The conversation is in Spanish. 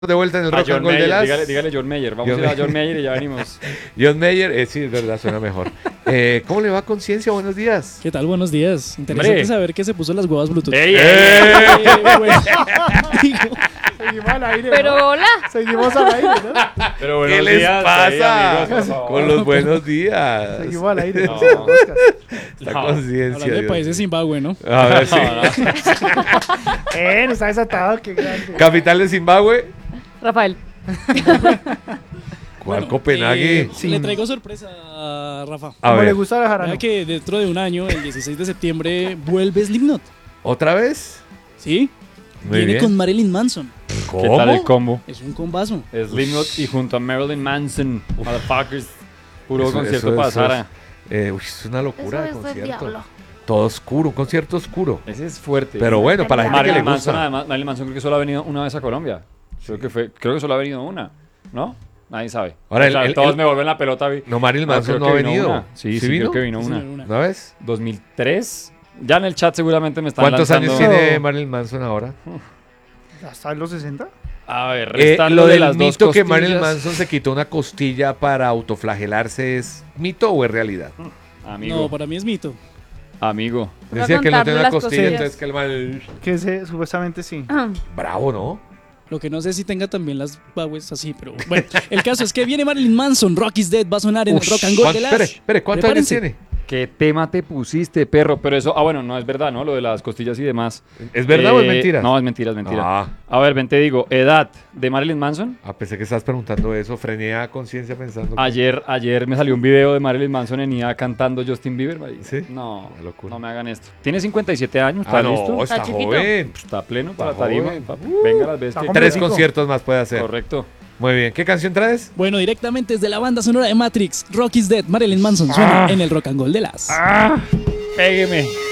De vuelta en el Rock and Roll de las... Dígale John Mayer. Vamos a ir a John Mayer y ya venimos. John Mayer, sí, es verdad, suena mejor. ¿Cómo le va, Conciencia? Buenos días. ¿Qué tal? Buenos días. Interesante Hombre. saber que se puso las huevas Bluetooth. ¡Ey! Bueno, digo, Seguimos al aire. Pero ¿no? hola. Seguimos al aire, ¿no? Pero ¿Qué buenos les días, pasa amigos, por favor. con los buenos días? Seguimos al aire. No. Esta No. Conciencia. hablando de Dios países mío. Zimbabue, ¿no? A ver, sí. No está desatado, qué grande. Capital de Zimbabue. Rafael. ¿Cuál Bueno, Copenhague? Le traigo sorpresa a Rafa. A ¿Cómo le ver, gusta viajar? Mira que dentro de un año, el 16 de septiembre, vuelve Slipknot. ¿otra vez? ¿Sí? Muy Viene bien. con Marilyn Manson. ¿Cómo? ¿Qué tal el combo? Es un combazo. Slipknot y junto a Marilyn Manson. Motherfuckers. Puro Eso- concierto eso- para eso Sara. Es una locura de Eso es del concierto. diablo. Todo oscuro, un concierto oscuro. Ese es fuerte. Pero bueno, para la gente que le Marilyn Manson, gusta. además, Marilyn Manson creo que solo ha venido una vez a Colombia. Creo que solo ha venido una, ¿no? Nadie sabe. Ahora, O sea, todos me vuelven la pelota. No, Marilyn Manson creo no que ha vino venido. una. Sí, ¿Sí creo vino? que vino Sí, una. señor, una. ¿Una vez? 2003. Ya en el chat seguramente me están ¿Cuántos lanzando... años tiene Marilyn Manson ahora? ¿Hasta en los 60? A ver, restando Lo de del las dos mito que costillas. Marilyn Manson se quitó una costilla para autoflagelarse, ¿es mito o es realidad? Amigo, No, para mí es mito. amigo. Voy a Decía que él no contarle tenía una las costilla, costillas. entonces que el mal... Que supuestamente sí. Bravo, ¿no? Lo que no sé si tenga también las bagues así, pero bueno. El caso es que viene Marilyn Manson. Rock is Dead va a sonar en el Rock and Roll de las... Espere, ¿cuántos años Prepárense. tiene? ¿Qué tema te pusiste, perro? Pero eso, bueno, no es verdad, ¿no? Lo de las costillas y demás. ¿Es verdad o es mentira? No, es mentira, es mentira. Ah, A ver, ven, te digo, edad de Marilyn Manson. pensé que estabas preguntando eso. Frené a conciencia pensando. que- Ayer me salió un video de Marilyn Manson en IA cantando Justin Bieber. marica. ¿Sí? No, Una locura. no me hagan esto. Tiene 57 años, ¿está Ah, no, listo? está Está chiquito. joven. Está pleno para Está tarima. joven. papi. Venga las bestias. Está Tres Chico. conciertos más puede hacer. Correcto. Muy bien. ¿Qué canción traes? Bueno, directamente desde la banda sonora de Matrix, Rock is Dead, Marilyn Manson suena en el Rock and Roll de las... Pégueme.